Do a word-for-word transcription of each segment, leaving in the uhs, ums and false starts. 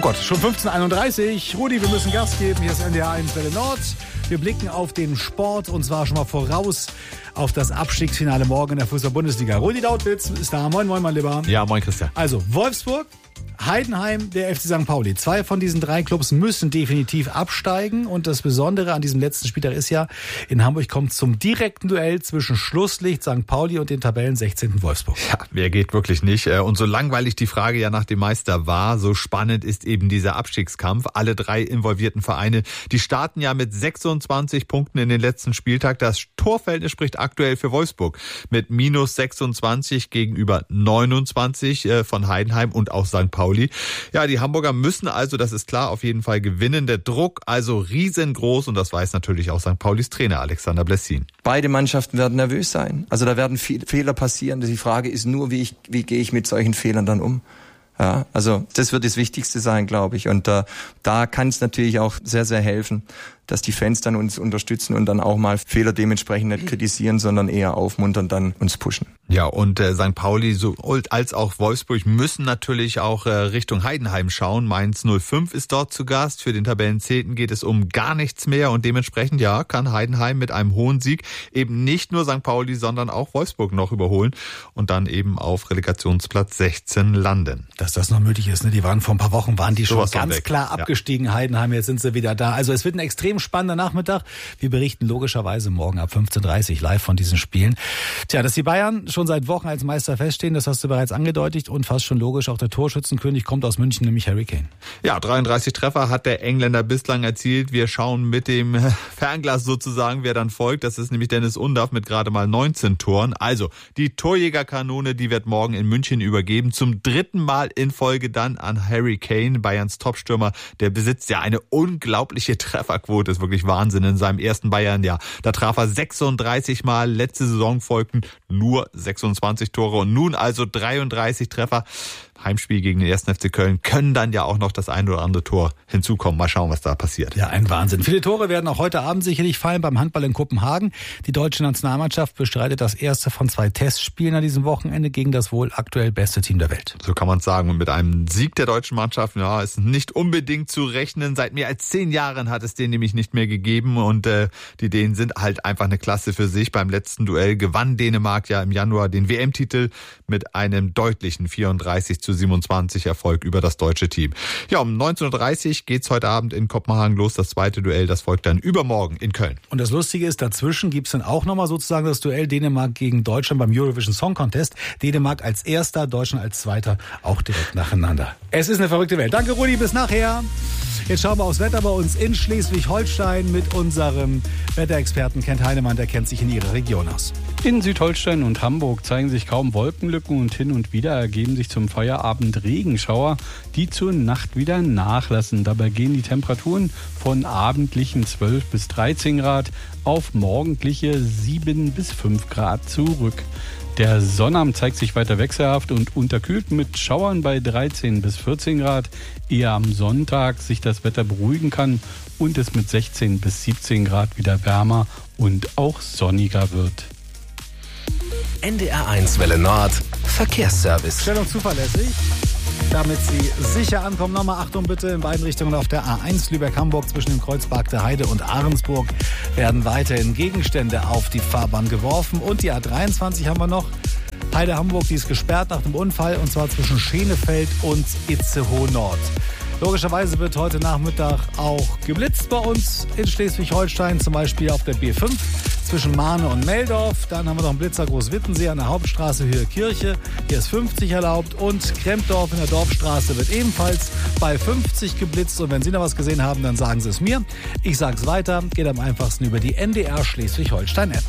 Gott, schon fünfzehn Uhr einunddreißig. Rudi, wir müssen Gas geben. Hier ist N D R eins Welle Nord. Wir blicken auf den Sport und zwar schon mal voraus auf das Abstiegsfinale morgen in der Fußball-Bundesliga. Rudi Dautwitz ist da. Moin, moin, mein Lieber. Ja, moin, Christian. Also, Wolfsburg, Heidenheim, der F C Sankt Pauli. Zwei von diesen drei Clubs müssen definitiv absteigen. Und das Besondere an diesem letzten Spieltag ist ja, in Hamburg kommt zum direkten Duell zwischen Schlusslicht Sankt Pauli und den Tabellen sechzehnten Wolfsburg. Ja, wer geht wirklich nicht. Und so langweilig die Frage ja nach dem Meister war, so spannend ist eben dieser Abstiegskampf. Alle drei involvierten Vereine, die starten ja mit sechsundzwanzig Punkten in den letzten Spieltag. Das Torverhältnis spricht aktuell für Wolfsburg mit minus sechsundzwanzig gegenüber neunundzwanzig von Heidenheim und auch Sankt Pauli. Ja, die Hamburger müssen also, das ist klar, auf jeden Fall gewinnen. Der Druck also riesengroß und das weiß natürlich auch Sankt Paulis Trainer Alexander Blessin. Beide Mannschaften werden nervös sein. Also da werden viele Fehler passieren. Die Frage ist nur, wie, ich, wie gehe ich mit solchen Fehlern dann um? Ja, also das wird das Wichtigste sein, glaube ich. Und äh, da kann es natürlich auch sehr, sehr helfen, dass die Fans dann uns unterstützen und dann auch mal Fehler dementsprechend nicht kritisieren, sondern eher aufmuntern, dann uns pushen. Ja, und äh, Sankt Pauli so, als auch Wolfsburg müssen natürlich auch äh, Richtung Heidenheim schauen. Mainz null fünf ist dort zu Gast. Für den Tabellenzehnten geht es um gar nichts mehr und dementsprechend ja kann Heidenheim mit einem hohen Sieg eben nicht nur Sankt Pauli, sondern auch Wolfsburg noch überholen und dann eben auf Relegationsplatz sechzehn landen. Dass das noch möglich ist, ne? Die waren vor ein paar Wochen, waren die schon Sowas ganz klar abgestiegen, ja. Heidenheim, jetzt sind sie wieder da. Also es wird ein extrem spannender Nachmittag. Wir berichten logischerweise morgen ab fünfzehn Uhr dreißig live von diesen Spielen. Tja, dass die Bayern schon seit Wochen als Meister feststehen, das hast du bereits angedeutet und fast schon logisch, auch der Torschützenkönig kommt aus München, nämlich Harry Kane. Ja, dreiunddreißig Treffer hat der Engländer bislang erzielt. Wir schauen mit dem Fernglas sozusagen, wer dann folgt. Das ist nämlich Dennis Undaff mit gerade mal neunzehn Toren. Also, die Torjägerkanone, die wird morgen in München übergeben. Zum dritten Mal in Folge dann an Harry Kane, Bayerns Topstürmer. Der besitzt ja eine unglaubliche Trefferquote. Das ist wirklich Wahnsinn in seinem ersten Bayern-Jahr. Da traf er sechsunddreißig Mal. Letzte Saison folgten nur sechsundzwanzig Tore und nun also dreiunddreißig Treffer. Heimspiel gegen den ersten F C Köln können dann ja auch noch das ein oder andere Tor hinzukommen. Mal schauen, was da passiert. Ja, ein Wahnsinn. Viele Tore werden auch heute Abend sicherlich fallen beim Handball in Kopenhagen. Die deutsche Nationalmannschaft bestreitet das erste von zwei Testspielen an diesem Wochenende gegen das wohl aktuell beste Team der Welt. So kann man es sagen. Und mit einem Sieg der deutschen Mannschaft, ja, ist nicht unbedingt zu rechnen. Seit mehr als zehn Jahren hat es den nämlich nicht mehr gegeben. Und äh, die Dänen sind halt einfach eine Klasse für sich. Beim letzten Duell gewann Dänemark ja im Januar den W M-Titel mit einem deutlichen vierunddreißig zu siebenundzwanzig Erfolg über das deutsche Team. Ja, um neunzehn Uhr dreißig geht's heute Abend in Kopenhagen los. Das zweite Duell, das folgt dann übermorgen in Köln. Und das Lustige ist, dazwischen gibt's dann auch nochmal sozusagen das Duell Dänemark gegen Deutschland beim Eurovision Song Contest. Dänemark als Erster, Deutschland als Zweiter, auch direkt nacheinander. Es ist eine verrückte Welt. Danke, Rudi, bis nachher. Jetzt schauen wir aufs Wetter bei uns in Schleswig-Holstein mit unserem Wetterexperten Kent Heinemann, der kennt sich in ihrer Region aus. In Südholstein und Hamburg zeigen sich kaum Wolkenlücken und hin und wieder ergeben sich zum Feierabend Regenschauer, die zur Nacht wieder nachlassen. Dabei gehen die Temperaturen von abendlichen zwölf bis dreizehn Grad auf morgendliche sieben bis fünf Grad zurück. Der Sonnabend zeigt sich weiter wechselhaft und unterkühlt mit Schauern bei dreizehn bis vierzehn Grad. Eher am Sonntag sich das Wetter beruhigen kann und es mit sechzehn bis siebzehn Grad wieder wärmer und auch sonniger wird. N D R eins Welle Nord Verkehrsservice. Stellung zuverlässig. Damit Sie sicher ankommen, nochmal Achtung bitte, in beiden Richtungen auf der A eins Lübeck-Hamburg zwischen dem Kreuzberg der Heide und Ahrensburg werden weiterhin Gegenstände auf die Fahrbahn geworfen. Und die A dreiundzwanzig haben wir noch. Heide-Hamburg, die ist gesperrt nach dem Unfall und zwar zwischen Schenefeld und Itzehoe Nord. Logischerweise wird heute Nachmittag auch geblitzt bei uns in Schleswig-Holstein, zum Beispiel auf der B fünf zwischen Mahne und Meldorf. Dann haben wir noch einen Blitzer Großwittensee an der Hauptstraße Höhe Kirche. Hier ist fünfzig erlaubt und Krempdorf in der Dorfstraße wird ebenfalls bei fünfzig geblitzt. Und wenn Sie noch was gesehen haben, dann sagen Sie es mir. Ich sage es weiter, geht am einfachsten über die N D R Schleswig-Holstein-App.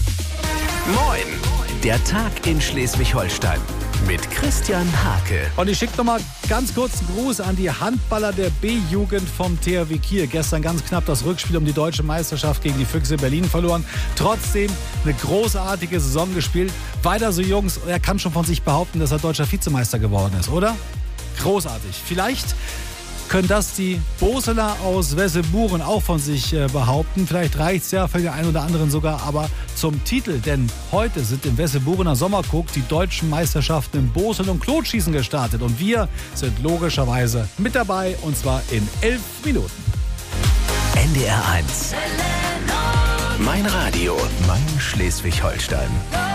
Moin, der Tag in Schleswig-Holstein. Mit Christian Hake. Und ich schicke nochmal ganz kurz einen Gruß an die Handballer der B-Jugend vom T H W Kiel. Gestern ganz knapp das Rückspiel um die deutsche Meisterschaft gegen die Füchse Berlin verloren. Trotzdem eine großartige Saison gespielt. Weiter so Jungs, er kann schon von sich behaupten, dass er deutscher Vizemeister geworden ist, oder? Großartig. Vielleicht Können das die Boseler aus Wesseburen auch von sich äh, behaupten? Vielleicht reicht es ja für den einen oder anderen sogar aber zum Titel. Denn heute sind im Wesseburener Sommerguck die deutschen Meisterschaften im Bosel- und Klotschießen gestartet. Und wir sind logischerweise mit dabei, und zwar in elf Minuten. N D R eins. Mein Radio, mein Schleswig-Holstein.